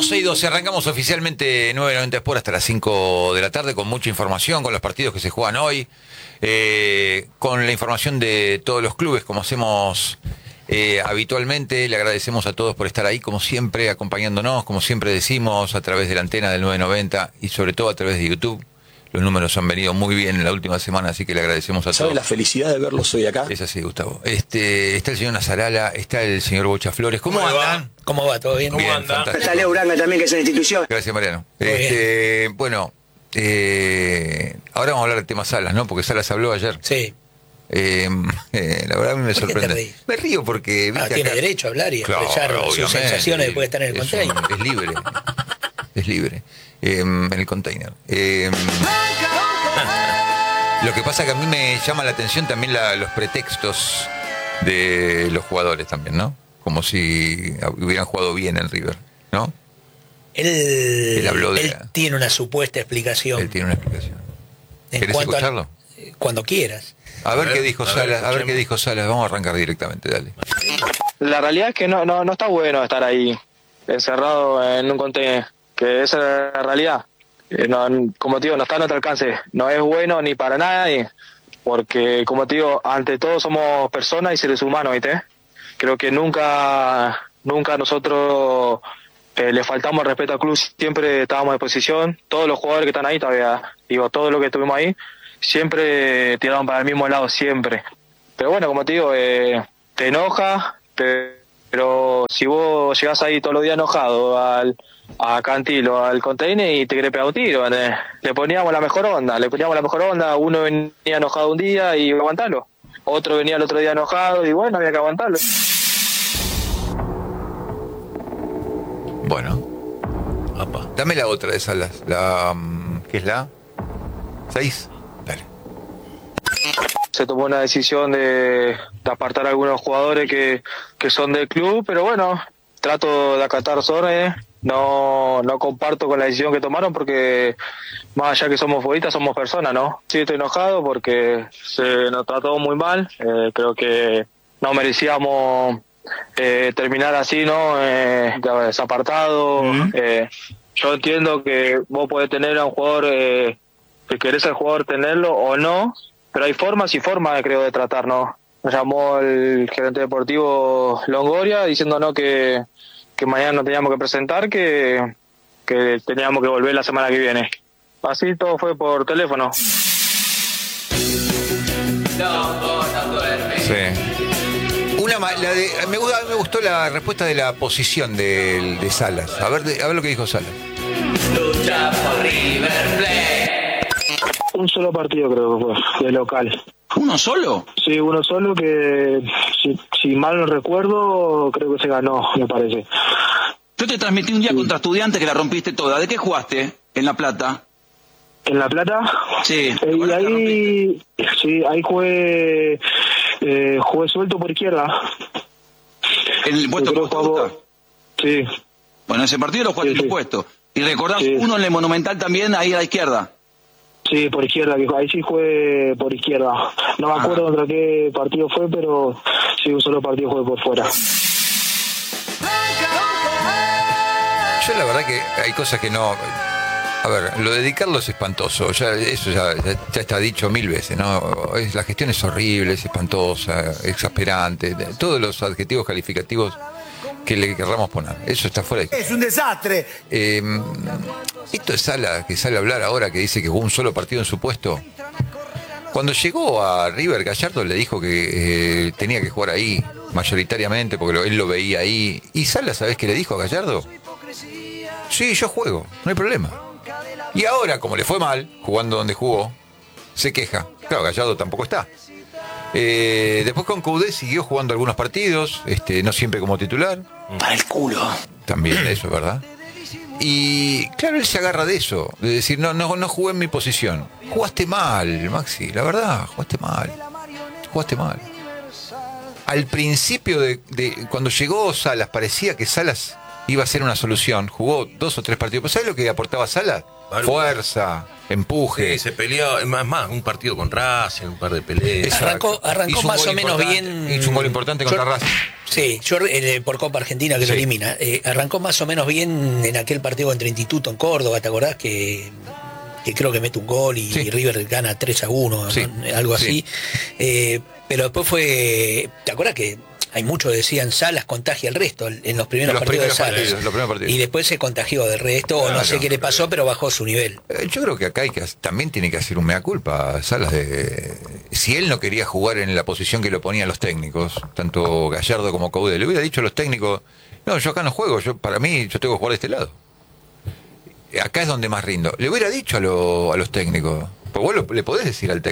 12 y 12, arrancamos oficialmente 990 Sport hasta las 5 de la tarde con mucha información, con los partidos que se juegan hoy, con la información de todos los clubes, como hacemos habitualmente. Le agradecemos a todos por estar ahí, como siempre, acompañándonos, como siempre decimos, a través de la antena del 990 y sobre todo a través de YouTube. Los números han venido muy bien en la última semana, así que le agradecemos a todos. ¿Sabe la felicidad de verlos hoy acá? Es así, Gustavo. Está el señor Nazarala, está el señor Bocha Flores. ¿Cómo andan? ¿Cómo va? ¿Todo bien? Bien, ¿Cómo anda? Está Leo Uranga también, que es una institución. Gracias, Mariano. Bueno, ahora vamos a hablar del tema Salas, ¿no? Porque Salas habló ayer. Sí. La verdad a mí me sorprende. Me río porque... tiene derecho a hablar y expresar sus sensaciones después de estar en el container. Es libre. Es libre. En el container. Lo que pasa que a mí me llama la atención también los pretextos de los jugadores también, ¿no? Como si hubieran jugado bien en River, ¿no? Él habló de... Él tiene una supuesta explicación. Él tiene una explicación. ¿Querés escucharlo? Cuando quieras. A ver qué dijo Salas, a ver qué dijo Salas. Vamos a arrancar directamente, dale. La realidad es que no está bueno estar ahí encerrado en un container, que esa es la realidad. Como te digo, no está a nuestro alcance, no es bueno ni para nadie, porque como te digo, ante todo somos personas y seres humanos, ¿viste? Creo que nunca nosotros le faltamos respeto al club, siempre estábamos a disposición, todos los jugadores que están ahí todavía, todos los que estuvimos ahí, siempre tiraron para el mismo lado, siempre. Pero bueno, como te digo, te enoja, pero si vos llegás ahí todos los días enojado a Cantilo, al container y te querés pegar un tiro, ¿entendés? Le poníamos la mejor onda, uno venía enojado un día y iba a aguantarlo, otro venía el otro día enojado y bueno, había que aguantarlo. Bueno, dame la otra de Salas, ¿qué es la 6? Dale. Se tomó una decisión de apartar a algunos jugadores que son del club, pero bueno, trato de acatar las órdenes. No comparto con la decisión que tomaron porque más allá que somos futbolistas, somos personas, ¿no? Sí, estoy enojado porque se nos trató muy mal. Creo que no merecíamos terminar así, ¿no? Desapartado. Yo entiendo que vos podés tener a un jugador, que querés al jugador tenerlo o no, pero hay formas y formas, creo, de tratarnos. Nos llamó el gerente deportivo Longoria diciéndonos que mañana nos teníamos que presentar, que teníamos que volver la semana que viene. Así todo fue por teléfono. Sí. Me gustó la respuesta de la posición de Salas. A ver lo que dijo Salas. Lucha por River Plate. Un solo partido creo que fue, de local. ¿Uno solo? Sí, uno solo que, si mal no recuerdo, creo que se ganó, me parece. Yo te transmití un día contra Estudiantes que la rompiste toda. ¿De qué jugaste en La Plata? ¿En La Plata? Sí. Y ahí jugué suelto por izquierda. ¿En el puesto que vos te gusta? Sí. Bueno, ese partido lo jugaste en tu puesto. ¿Y recordás uno en el Monumental también, ahí a la izquierda? Sí, por izquierda, ahí sí jugué por izquierda. No me acuerdo contra qué partido fue, pero sí, un solo partido jugué por fuera. Yo la verdad que hay cosas que no... A ver, lo de dedicarlo es espantoso, eso ya está dicho 1000 veces, ¿no? La gestión es horrible, es espantosa, exasperante, todos los adjetivos calificativos que le querramos poner, eso está fuera de... Es un desastre. Esto es Sala, que sale a hablar ahora, que dice que jugó un solo partido en su puesto. Cuando llegó a River, Gallardo le dijo que tenía que jugar ahí, mayoritariamente, porque él lo veía ahí. Y Sala, ¿sabés qué le dijo a Gallardo? Sí, yo juego, no hay problema. Y ahora, como le fue mal, jugando donde jugó, se queja. Claro, Gallardo tampoco está. Después con Coudet siguió jugando algunos partidos, no siempre como titular. Para el culo. También eso, ¿verdad? Y claro, él se agarra de eso, de decir, no jugué en mi posición. Jugaste mal, Maxi, la verdad, jugaste mal. Al principio de cuando llegó Salas, parecía que Salas iba a ser una solución. Jugó 2 o 3 partidos. ¿Pero sabés lo que aportaba Salas? Fuerza, empuje. Sí, se peleó, más un partido con Racing, un par de peleas. Arrancó más o menos bien. Hizo un gol importante contra Racing. Sí, yo por Copa Argentina que lo elimina. Arrancó más o menos bien en aquel partido contra Instituto en Córdoba, ¿te acordás? Que creo que mete un gol y River gana 3-1, ¿no? Algo así. Pero después fue, ¿te acordás que hay muchos que decían Salas contagia el resto en los primeros partidos de Salas? Y después se contagió del resto, o no sé qué le pasó, pero bajó su nivel. Yo creo que acá también tiene que hacer un mea culpa, Salas, si él no quería jugar en la posición que lo ponían los técnicos, tanto Gallardo como Coudet, le hubiera dicho a los técnicos, no, yo acá no juego, para mí yo tengo que jugar de este lado. Acá es donde más rindo. Le hubiera dicho a los técnicos, pues vos le podés decir al técnico.